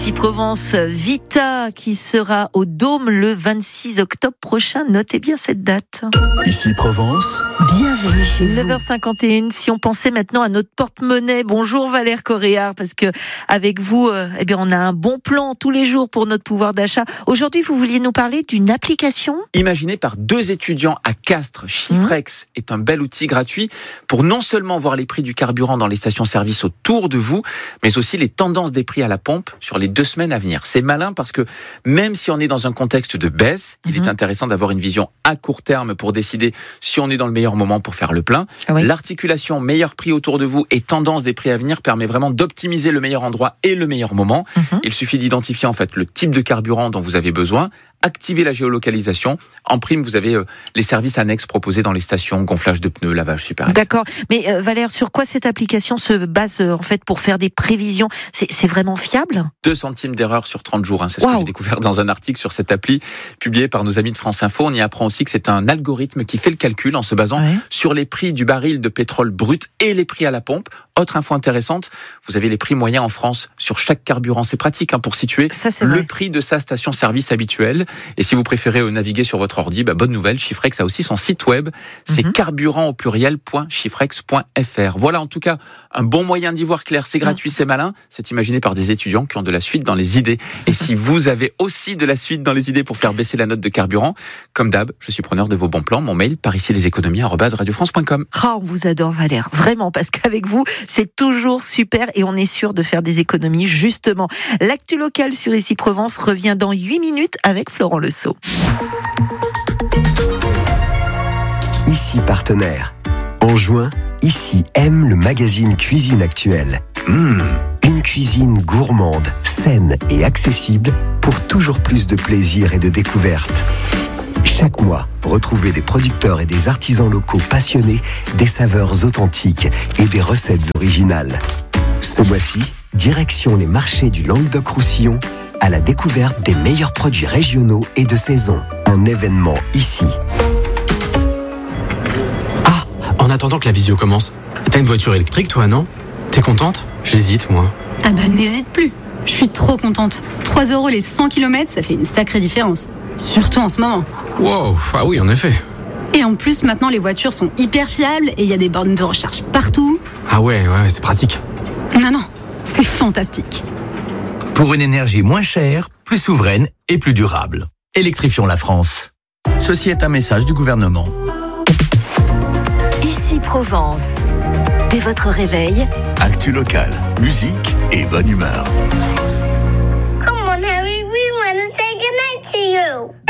Ici Provence, Vita qui sera au Dôme le 26 octobre prochain. Notez bien cette date. Ici Provence, bienvenue chez vous. 9h51, si on pensait maintenant à notre porte-monnaie. Bonjour Valère Coréard, parce que avec vous, on a un bon plan tous les jours pour notre pouvoir d'achat. Aujourd'hui, vous vouliez nous parler d'une application imaginée par 2 étudiants à Castres. Chiffrex est un bel outil gratuit pour non seulement voir les prix du carburant dans les stations-service autour de vous, mais aussi les tendances des prix à la pompe sur les 2 semaines à venir. C'est malin parce que même si on est dans un contexte de baisse, il est intéressant d'avoir une vision à court terme pour décider si on est dans le meilleur moment pour faire le plein. Oui. L'articulation meilleur prix autour de vous et tendance des prix à venir permet vraiment d'optimiser le meilleur endroit et le meilleur moment. Il suffit d'identifier en fait le type de carburant dont vous avez besoin, activer la géolocalisation. En prime, vous avez les services annexes proposés dans les stations, gonflage de pneus, lavage super. D'accord. Mais Valère, sur quoi cette application se base en fait pour faire des prévisions ? C'est vraiment fiable ? 2 centimes d'erreur sur 30 jours. C'est ce que j'ai découvert dans un article sur cette appli publié par nos amis de France Info. On y apprend aussi que c'est un algorithme qui fait le calcul en se basant sur les prix du baril de pétrole brut et les prix à la pompe. Autre info intéressante, vous avez les prix moyens en France sur chaque carburant. C'est pratique pour situer le prix de sa station-service habituelle. Et si vous préférez naviguer sur votre ordi, bonne nouvelle, Chiffrex a aussi son site web. C'est carburant au pluriel.chiffrex.fr. Voilà en tout cas un bon moyen d'y voir clair. C'est gratuit, c'est malin. C'est imaginé par des étudiants qui ont de la suite dans les idées. Et si vous avez aussi de la suite dans les idées pour faire baisser la note de carburant, comme d'hab, je suis preneur de vos bons plans. Mon mail, par ici leséconomies@radiofrance.com. On vous adore Valère, vraiment, parce qu'avec vous, c'est toujours super et on est sûr de faire des économies, justement. L'actu locale sur Ici Provence revient dans 8 minutes avec Florent Lesault. Ici Partenaire. En juin, Ici aime le magazine Cuisine Actuelle. Une cuisine gourmande, saine et accessible pour toujours plus de plaisir et de découverte. Chaque mois, retrouvez des producteurs et des artisans locaux passionnés, des saveurs authentiques et des recettes originales. Ce mois-ci, direction les marchés du Languedoc-Roussillon à la découverte des meilleurs produits régionaux et de saison. Un événement ici. En attendant que la visio commence, t'as une voiture électrique toi, non ? T'es contente ? J'hésite moi. N'hésite plus. Je suis trop contente. 3 € les 100 km, ça fait une sacrée différence. Surtout en ce moment. Wow, ah oui en effet. Et en plus maintenant les voitures sont hyper fiables et il y a des bornes de recharge partout. Ah ouais, c'est pratique. Non, c'est fantastique. pour une énergie moins chère, plus souveraine et plus durable. Électrifions la France. Ceci est un message du gouvernement. Ici Provence. Dès votre réveil, Actu locale, musique et bonne humeur. Come on, Harry, we want to say goodnight to you.